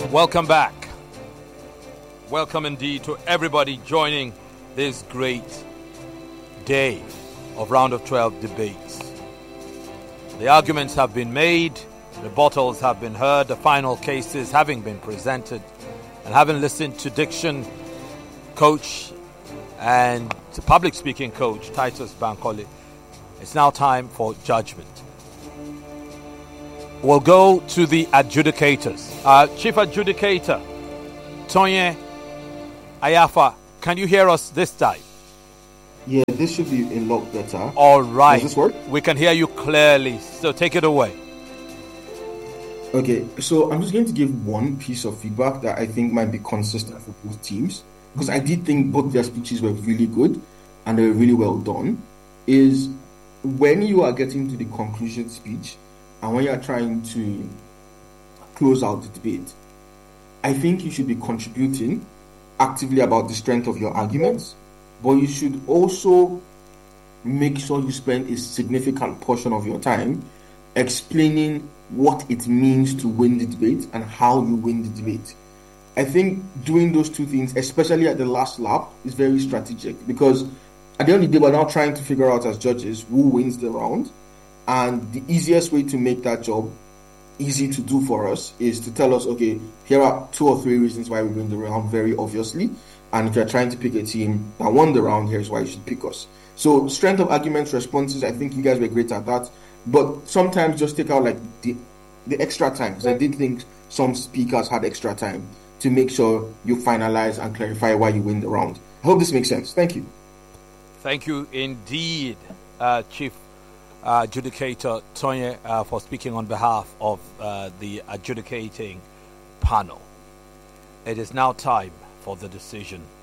Welcome back. Welcome indeed to everybody joining this great day of Round of 12 debates. The arguments have been made, rebuttals have been heard, the final cases having been presented, and having listened to diction coach and to public speaking coach Titus Bankole, it's now time for judgment. We'll go to the adjudicators. Chief Adjudicator Tonye Ayafa, can you hear us this time? Yeah, this should be a lot better. All right. Does this work? We can hear you clearly, so take it away. Okay, so I'm just going to give one piece of feedback that I think might be consistent for both teams, because I did think both their speeches were really good and they were really well done, is when you are getting to the conclusion speech and when you are trying to close out the debate, I think you should be contributing actively about the strength of your arguments, but you should also make sure you spend a significant portion of your time explaining what it means to win the debate and how you win the debate. I think doing those two things, especially at the last lap, is very strategic, because at the end of the day, we're now trying to figure out as judges who wins the round, and the easiest way to make that job easy to do for us is to tell us, okay, here are 2 or 3 reasons why we win the round, very obviously, and if you're trying to pick a team that won the round, here's why you should pick us. So strength of arguments, responses, I think you guys were great at that, but sometimes just take out like the extra time, because I did think some speakers had extra time to make sure you finalize and clarify why you win the round. I hope this makes sense. Thank you. Thank you indeed, Chief Adjudicator Tonye, for speaking on behalf of the adjudicating panel. It is now time for the decision.